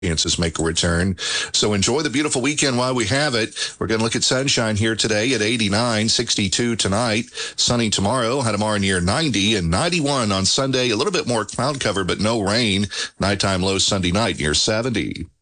chances make a return. So enjoy the beautiful weekend while we have it. We're going to look at sunshine here today at 89, 62 tonight, sunny tomorrow, high tomorrow near 90, and 91 on Sunday. A little bit more cloud cover, but no rain. Nighttime low Sunday night near 70.